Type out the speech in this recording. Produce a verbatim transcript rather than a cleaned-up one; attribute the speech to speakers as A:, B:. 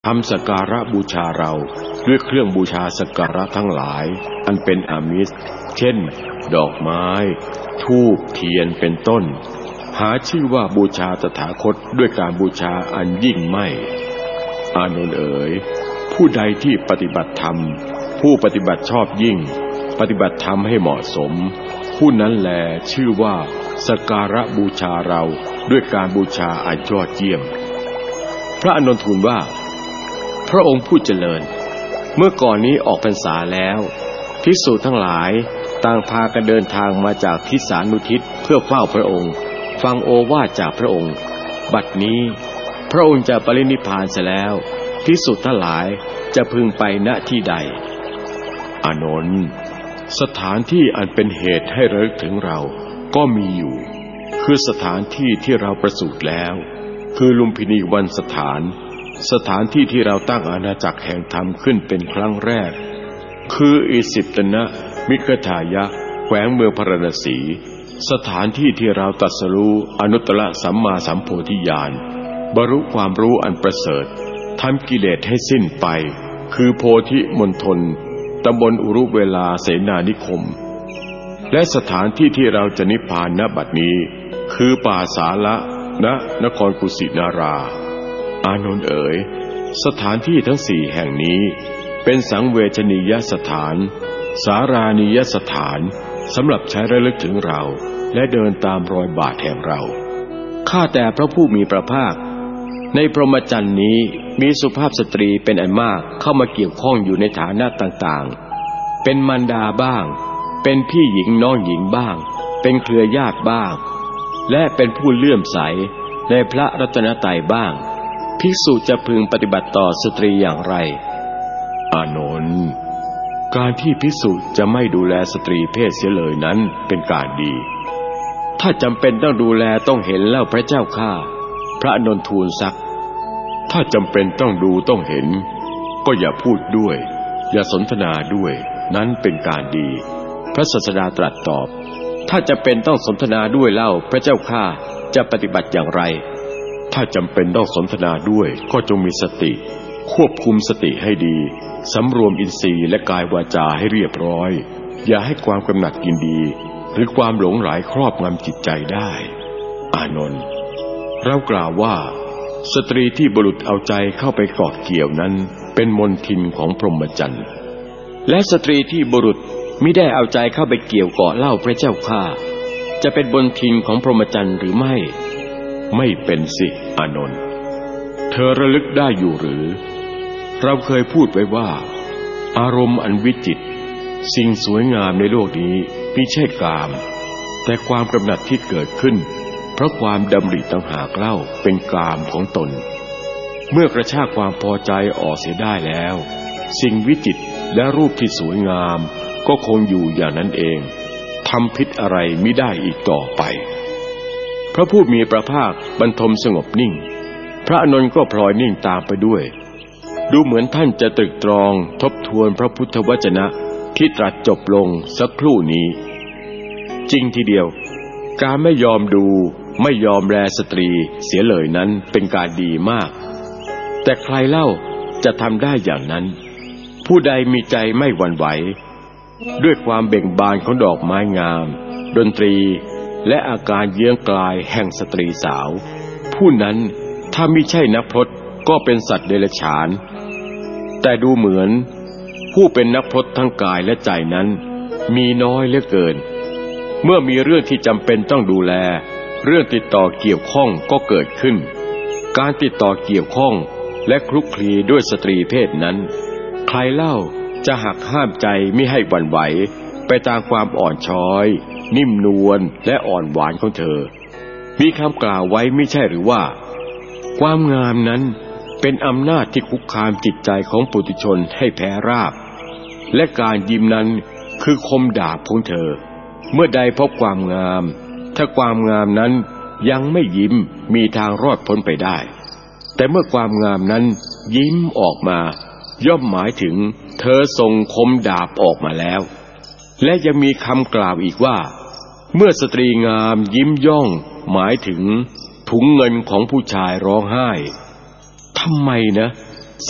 A: ทำสักการะบูชาเราด้วยเครื่องบูชาสักการะทั้งหลายอันเป็นอามิสเช่นดอกไม้ธูปเทียนเป็นต้นหาชื่อว่าบูชาตถาคตด้วยการบูชาอันยิ่งไม่อานนท์เอ๋ยผู้ใดที่ปฏิบัติธรรมผู้ปฏิบัติชอบยิ่งปฏิบัติธรรมให้เหมาะสมผู้นั้นแลชื่อว่าสักการะบูชาเราด้วยการบูชาอันยอดเยี่ยมพระอานนท์ทูลว่าพระองค์ผู้เจริญเมื่อก่อนนี้ออกพรรษาแล้วภิกษุทั้งหลายต่างพากันเดินทางมาจากทิศานุทิศเพื่อเฝ้าพระองค์ฟังโอวาทจากพระองค์บัดนี้พระองค์จะปรินิพพานเสียแล้วภิกษุทั้งหลายจะพึงไปณที่ใดอานนท์สถานที่อันเป็นเหตุให้ระลึกถึงเราก็มีอยู่คือสถานที่ที่เราประสูติแล้วคือลุมพินีวรรณสถานสถานที่ที่เราตั้งอาณาจักรแห่งธรรมขึ้นเป็นครั้งแรกคืออิสิปตนะมิคทายะแขวงเมืองพาราณสีสถานที่ที่เราตรัสรู้อนุตตรสัมมาสัมโพธิญาณบรรลุความรู้อันประเสริฐทำกิเลสให้สิ้นไปคือโพธิมณฑลตำบลอุรุเวลาเสนานิคมและสถานที่ที่เราจะนิพพานณบัดนี้คือป่าสาละณนครกุสินาราอานนท์เอ๋ยสถานที่ทั้งสี่แห่งนี้เป็นสังเวชนียสถานสารานิยสถานสำหรับใช้ระลึกถึงเราและเดินตามรอยบาทแห่งเราข้าแต่พระผู้มีพระภาคในพรหมจรรย์นี้มีสุภาพสตรีเป็นอันมากเข้ามาเกี่ยวข้องอยู่ในฐานะต่างๆเป็นมารดาบ้างเป็นพี่หญิงน้องหญิงบ้างเป็นเครือญาติบ้างและเป็นผู้เลื่อมใสในพระรัตนตรัยบ้างภิกษุจะพึงปฏิบัติต่อสตรีอย่างไรอานนท์การที่ภิกษุจะไม่ดูแลสตรีเพศเสียเลยนั้นเป็นการดีถ้าจำเป็นต้องดูแลต้องเห็นแล้วพระเจ้าข้าพระอานนท์ทูลซักถ้าจำเป็นต้องดูต้องเห็นก็อย่าพูดด้วยอย่าสนทนาด้วยนั้นเป็นการดีพระศาสดาตรัสตอบถ้าจำเป็นต้องสนทนาด้วยเล่าพระเจ้าข้าจะปฏิบัติอย่างไรถ้าจำเป็นต้องสนทนาด้วยก็จงมีสติควบคุมสติให้ดีสำรวมอินทรีย์และกายวาจาให้เรียบร้อยอย่าให้ความกำหนัดยินดีหรือความหลงไหลครอบงำจิตใจได้อานนท์เรากล่าวว่าสตรีที่บุรุษเอาใจเข้าไปเกาะเกี่ยวนั้นเป็นมนทินของพรหมจรรย์และสตรีที่บุรุษมิได้เอาใจเข้าไปเกี่ยวเกาะเล่าพระเจ้าข้าจะเป็นมนทินของพรหมจรรย์หรือไม่ไม่เป็นสิอานนท์เธอระลึกได้อยู่หรือเราเคยพูดไว้ว่าอารมณ์อันวิจิตรสิ่งสวยงามในโลกนี้ไม่ใช่กามแต่ความกำหนัดที่เกิดขึ้นเพราะความดำริต่างหากเล่าเป็นกามของตนเมื่อกระชากความพอใจออกเสียได้แล้วสิ่งวิจิตรและรูปที่สวยงามก็คงอยู่อย่างนั้นเองทำพิษอะไรไม่ได้อีกต่อไปพระผู้มีพระภาคบรรทมสงบนิ่งพระอานนท์ก็พลอยนิ่งตามไปด้วยดูเหมือนท่านจะตรึกตรองทบทวนพระพุทธวจนะที่ตรัสจบลงสักครู่นี้จริงทีเดียวการไม่ยอมดูไม่ยอมแลสตรีเสียเลยนั้นเป็นการดีมากแต่ใครเล่าจะทำได้อย่างนั้นผู้ใดมีใจไม่หวั่นไหวด้วยความเบ่งบานของดอกไม้งามดนตรีและอาการเยื้องกลายแห่งสตรีสาวผู้นั้นถ้ามิใช่นักพรตก็เป็นสัตว์เดรัจฉานแต่ดูเหมือนผู้เป็นนักพรตทั้งกายและใจนั้นมีน้อยเหลือเกินเมื่อมีเรื่องที่จำเป็นต้องดูแลเรื่องติดต่อเกี่ยวข้องก็เกิดขึ้นการติดต่อเกี่ยวข้องและคลุกคลีด้วยสตรีเพศนั้นใครเล่าจะหักห้ามใจมิให้หวั่นไหวไปตามความอ่อนช้อยนิ่มนวลและอ่อนหวานของเธอมีคำกล่าวไว้ไม่ใช่หรือว่าความงามนั้นเป็นอำนาจที่คุกคามจิตใจของปุถุชนให้แพ้ราบและการยิ้มนั้นคือคมดาบของเธอเมื่อใดพบความงามถ้าความงามนั้นยังไม่ยิ้มมีทางรอดพ้นไปได้แต่เมื่อความงามนั้นยิ้มออกมาย่อมหมายถึงเธอส่งคมดาบออกมาแล้วและยังมีคำกล่าวอีกว่าเมื่อสตรีงามยิ้มย่องหมายถึงถุงเงินของผู้ชายร้องไห้ทำไมนะ